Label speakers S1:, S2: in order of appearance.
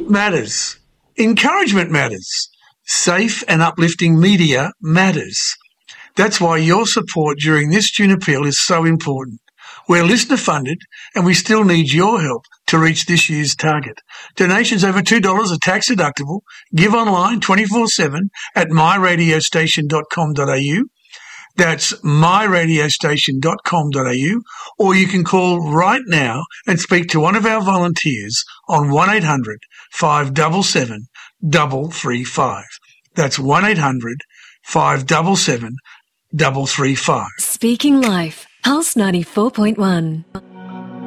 S1: Support matters. Encouragement matters. Safe and uplifting media matters. That's why your support during this June appeal is so important. We're listener funded and we still need your help to reach this year's target. Donations over $2 are tax deductible. Give online 24/7 at myradiostation.com.au. That's myradiostation.com.au, or you can call right now and speak to one of our volunteers on 1-800-577-335. That's 1-800-577-335.
S2: Speaking Life, Pulse 94.1.